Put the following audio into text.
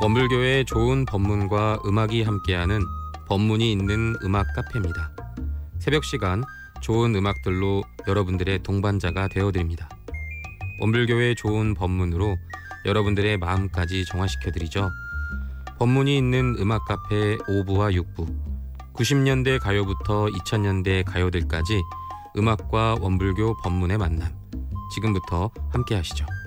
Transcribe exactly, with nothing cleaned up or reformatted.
원불교의 좋은 법문과 음악이 함께하는 법문이 있는 음악 카페입니다. 새벽 시간 좋은 음악들로 여러분들의 동반자가 되어드립니다. 원불교의 좋은 법문으로 여러분들의 마음까지 정화시켜드리죠. 법문이 있는 음악 카페 오 부와 육 부, 구십 년대 가요부터 이천 년대 가요들까지 음악과 원불교 법문의 만남, 지금부터 함께 하시죠.